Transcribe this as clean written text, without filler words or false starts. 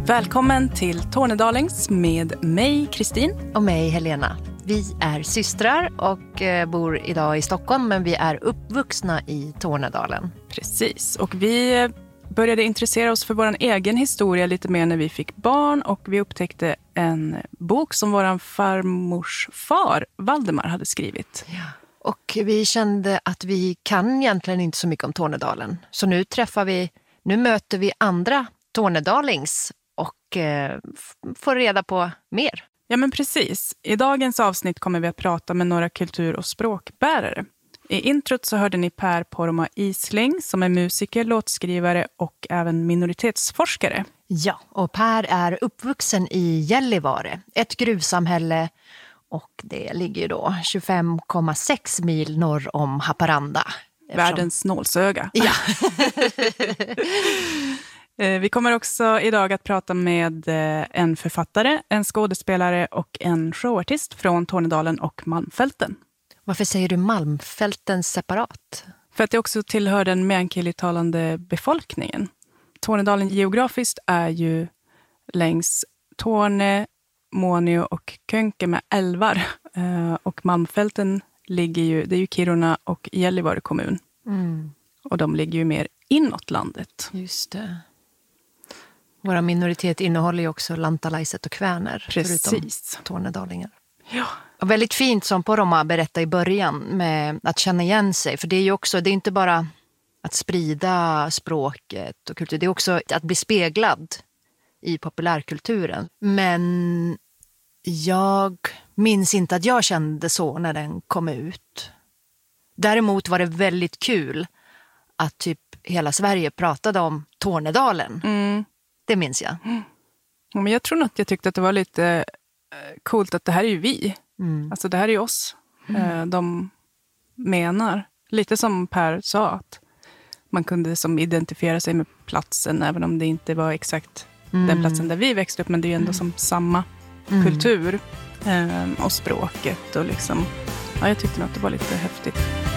Välkommen till Tornedalings med mig, Kristin. Och mig, Helena. Vi är systrar och bor idag i Stockholm, men vi är uppvuxna i Tornedalen. Precis, och vi började intressera oss för vår egen historia lite mer när vi fick barn. Och vi upptäckte en bok som vår farmors far, Valdemar, hade skrivit. Ja. Och vi kände att vi kan egentligen inte så mycket om Tornedalen. Så nu möter vi andra Tornedalings och får reda på mer. Ja, men precis. I dagens avsnitt kommer vi att prata med några kultur- och språkbärare. I introt så hörde ni Per Poromaa Isling som är musiker, låtskrivare och även minoritetsforskare. Ja, och Per är uppvuxen i Gällivare, ett gruvsamhälle, och det ligger ju då 25,6 mil norr om Haparanda. Världens nålsöga. Ja. Vi kommer också idag att prata med en författare, en skådespelare och en showartist från Tornedalen och Malmfälten. Varför säger du Malmfälten separat? För att det också tillhör den meänkielitalande befolkningen. Tornedalen geografiskt är ju längs Torne, Muonio och Könke med älvar. Och Malmfälten det är ju Kiruna och Gällivare kommun. Mm. Och de ligger ju mer inåt landet. Just det. Våra minoritet innehåller ju också lantalaiset och kväner. Precis. Förutom tornedalingar. Ja. Och väldigt fint som Poromaa berättade i början med att känna igen sig. För det är ju också, det är inte bara att sprida språket och kultur. Det är också att bli speglad i populärkulturen. Men jag minns inte att jag kände så när den kom ut. Däremot var det väldigt kul att typ hela Sverige pratade om Tornedalen. Mm. Det minns jag. Ja, men jag tror nog att jag tyckte att det var lite coolt att det här är ju vi. Mm. Alltså det här är ju oss. De menar. Lite som Per sa, att man kunde som identifiera sig med platsen även om det inte var exakt den platsen där vi växte upp. Men det är ju ändå som samma kultur och språket. Och liksom, ja, jag tyckte nog att det var lite häftigt.